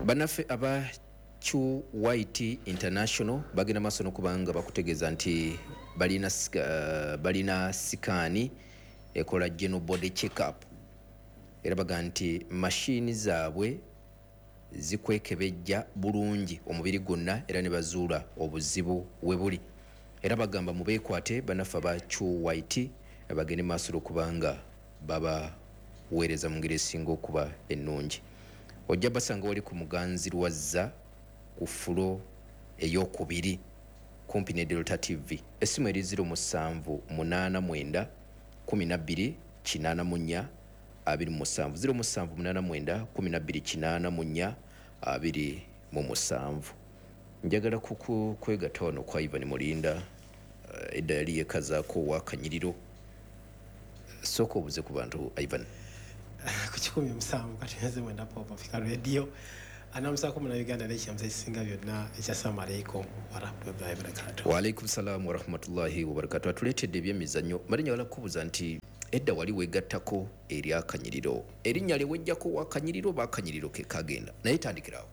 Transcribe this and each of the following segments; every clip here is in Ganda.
Banafe aba Chu White International bagenda masono kubanga bakutegeza nti balina sikani ekola general body check up era baga nti machine zaabwe zikwekebejja bulungi omubiri gwonna era ne bazuula obuzibu webuli era bagamba mubeekwate banafa ba Chu White bagende masono kubanga baba weereza mu ngeri esinga okuba ennungi. Ojja basanga wali ku Muganzirwazza ku fulo ey'okubiri kumpi ne Delta TV. Essimu eri 0789 12 84 27 0789 12 84 27. Njagala kwegatta wano kwa Ivan Mulinda edda yali yekazaako wakanyiriro. Sooka obuze ku bantu Ivan. Ku 17 kati nze mwenda pop Africa Radio anamusako muna Uganda n'ekyamsa ekisinga byonna ekyasalamu alaykum wa rahmatullahi wa barakatuh. Wa alaykum salaam wa rahmatullahi wa barakatuh. Atuleetedde ebyemizannyo Marinya wala kubuza nti edda wali wegattako eri akanyiriro erinnya lyewejjako wakanyiriro bakanyiriro ke kagenda naye tandikirawo.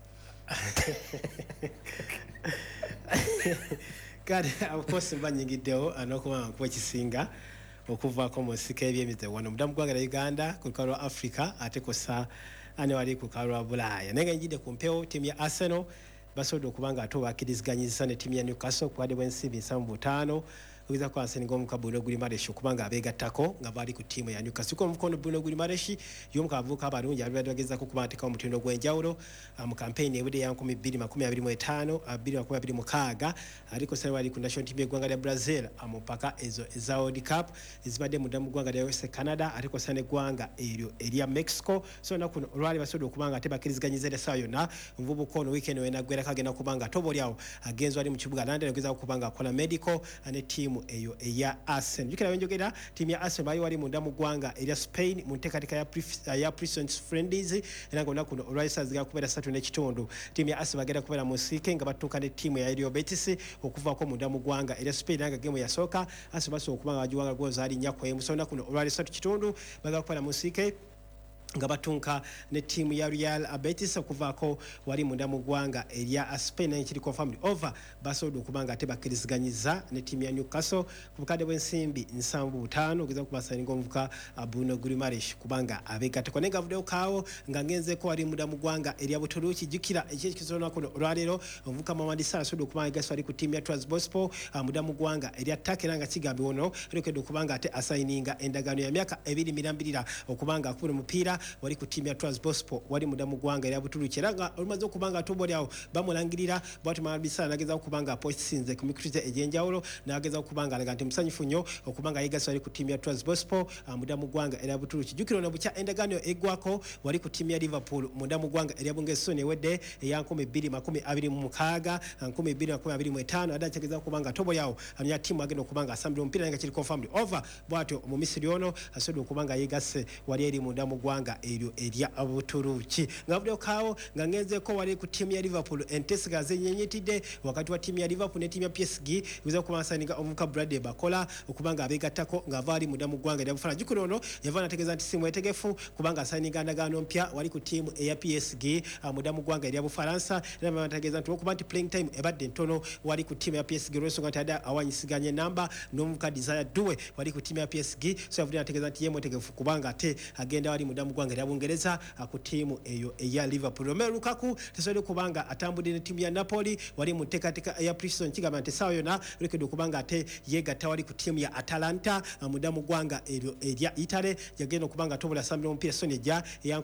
Kale of course mbanyigiddewo anokuba nkuba ekisinga okuvaako mu nsika ebyemizannyo wano mudamu gwanga Uganda ku lukalu lwa Africa ate kosa ane wali ku lukalu lwa Bulaaya naye nga njidde ku mpewo ttiimu ya Arsenal basobodde okuba nga ate bakkiriziganyizisa ne ttiimu ya Newcastle kuwadde bw'ensimbi 75 Uiza kwa Senegal muka Bruno Guimaraes okubanga abegattako nga bali ku ttiimu ya Newcastle ko mukono Bruno Guimaraes yomuka avuka abalungi abageza ku kubatika omutindo gw'enjawulo mu campaign ebudde ya 2025 2026 aliko sasa wali ku national team y'eggwanga lya Brazil amupaka ezo eza World Cup ezibadde mudamu gwanga lya US Canada aliko sane gwanga eryo elia Mexico so na kuno olwali basodo okubanga tebakirizganyiza era sayo na mvubu kono weekend wena gwera kagenda kubanga tobolyawo agenzwa ali mu kibuga London ogeza kubanga akola medical ane team eyo eya Arsenal jukira wenjogera team ya Arsenal bayi wali munda mu gwanga eya Spain mu ntekatika ya Presence Friendlies era ngona kuno Raisers ga kubera 3 n'ekitundu team ya Arsenal bagenda kubera mu sike nga batuka ne team ya Real Betis okuva ko munda mu gwanga eya Spain nga game ya soka Arsenal baso okubanga ajuwanga goza ali nyakwe musonda kuno Raisers kitundu baga kubera mu sike nga batunka ne team ya Real Betis okuvaako wali munda mu gwanga eya Spain ekiri confirmed over basodo kubanga tebakirizganyiza ne team ya Newcastle kubukade bw'ensimbi 75 ogeza kubasaninga omuvuka Bruno Guimaraes kubanga abegata konenga video kawo nga ngenze ko wali munda mu gwanga eya Buturuki jukira ekikizona kuno olwalero omuvuka Mamadi Sala sodo kubanga gaswali ku team ya Trabzonspor munda mu gwanga eya Takera nga kigambi wono rekedo kubanga ate assigninga endagano ya myaka 2 okubanga akubula mupira wali ku team ya Trabzonspor wali mudamu gwanga ya Buturuki eranga olumaze okubanga tobolyawo bamulangirira bwatu mabisa nageza okubanga postsinze ku mikrize ejenjawulo nageza okubanga alaga nti musanyifu nnyo okubanga yegasa wali ku team ya Trabzonspor mudamu gwanga ya Buturuki jukiro na bucha endagano egwako wali ku team ya Liverpool mudamu gwanga ya bungeso ne wedde ya 2026 2025 adachageza okubanga tobolyawo amya team agenda okubanga asambira mpira nga kiri confirmed over bwatu mu Misiri ono asodo okubanga yegase wali eri mudamu gwanga eryo eria Buturuki ngavudde kawo nga ngenze ko wali ku team ya Liverpool entesiga zenyenyetide wakati wa team ya Liverpool ne team ya PSG biza kumasaninga omuka Bradley Bakola okubanga abegattako nga vali mudamu gwanga ya Bufana jikunono yavana tegeza nti simu etegefu kubanga asaninga ndagano mpya wali ku team ya PSG mudamu gwanga ya Bufaransa era tegeza nti okuba nti playing time ebadde ntono wali ku team ya PSG Rosso ngatada awanyisiganye namba n'omuka Desire Doué wali ku team ya PSG so yavuna tegeza nti yemo tegefu kubanga ate agenda wali mudamu gwanga ya Bungereza ku timu eyo eya Liverpool. Romelu Lukaku tesode kubanga atambudde ne timu ya Napoli wali mu tekatika ya Prison kigamba nti sawa yona rekedo kubanga ate yegatta wali ku timu ya Atalanta mudamu gwanga eryo erya Italy yagenda kubanga tobola sambira omupiira sonejja ya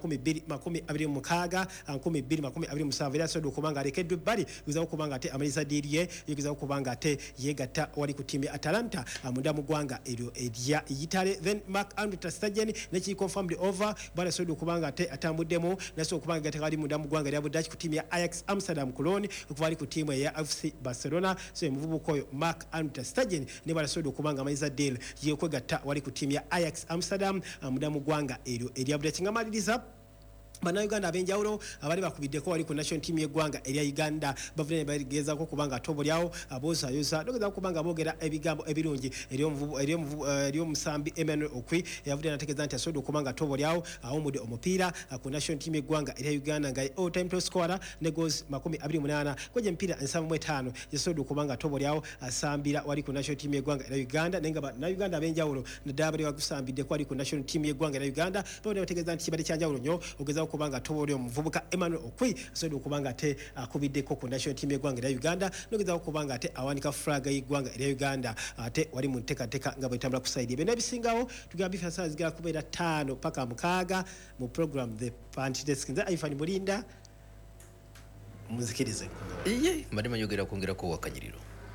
2026 2027 era sode kubanga rekedo bali biza kubanga ate amaliza diriye yigiza kubanga ate yegatta wali ku timu ya Atalanta mudamu gwanga eryo erya Italy. Then Mark Andrew ter Stegen ne ki confirmed over bala sodo kubanga ate atambuddemu naso okubanga gatekali mudamu gwanga lya Budaki ku timu ya Ajax Amsterdam Cologne okuvali ku timu ya FC Barcelona so emuvubuko oyo Mark Andrew ter Stegen ne bala sodo kubanga maiza deal yekwegatta wali ku timu ya Ajax Amsterdam mudamu gwanga eryo erya Budaki ngamaliriza Bannayuganda ab'enjawulo abali bakubiddeko wali ku national team y'eggwanga erya Uganda bavudde bagezaako kubanga tobo lyawo aboosayosa nogezaako kubanga boogera ebigambo ebirungi eri omusambi Emmanuel Okwi eyavudde n'ategeeza nti asobodde okubanga tobo lyawo awummudde omupiira ku national team y'eggwanga erya Uganda nga all time top scorer ne goals 28 kweje emipiira 75 yasobodde okubanga tobo lyawo asambira wali ku national team y'eggwanga erya Uganda naye nga bannayuganda ab'enjawulo naddala bali bagusambidde wali ku national team y'eggwanga erya Uganda bavudde bategeeza nti kibadde kyanjawulo nnyo ogezaako kubanga tobole omuvubuka Emmanuel Okwi asobodde okubanga ate akubiddeko ku national team y'eggwanga erya Uganda nogezaako kubanga ate awanika flag y'eggwanga erya Uganda ate wali mu nteekateeka nga bwetambula ku saidi ebyo n'ebisingawo tugamba bifaanana zigera kubeera 5 paka 6 mu program the Panty Desk nze Ivan Mulinda muzikirize mbadde manyogera kwongerako wakanyiriro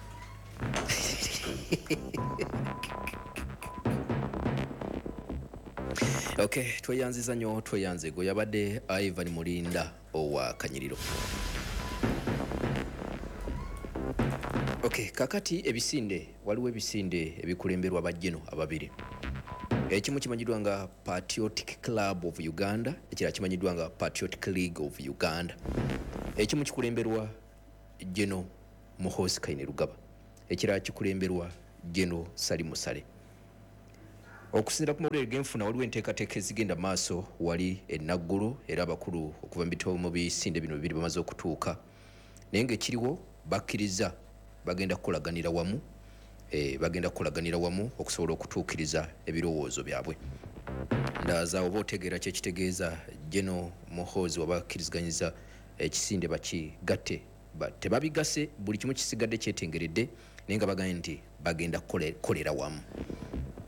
Okay, tweyanziza nnyo tweyanze go yabadde Ivan Mulinda owa Kanyiriro. Okay, kakati ebisinde waliwo ebisinde ebikulemberwa bajjeno ababiri. Ekimu kimanyiddwa nga Patriotic Club of Uganda, ekirala kimanyiddwa nga Patriotic League of Uganda. Ekimu kikulemberwa Jeno Muhoozi Kainerugaba, ekirala kikulemberwa Jeno Sali Musale. Okusinziira ku mawulire genfuna waliwo enteekateeka ezigenda maaso wali enaggulu era abakulu okuva mu bitabo mu bisinde bino bibiri bamaze okutuuka naye ng'ekiriwo bakkiriza bagenda kukolaganira wamu okusobola okutuukiriza ebirowoozo byabwe. Ndowooza oba otegeera kyekitegeeza Jeno Muhoozi wabakkirizganyiza ekisinde bakigatte tebabigase buli kimu kisigadde kyetengeredde naye nga bagambye nti bagenda kukolera wamu.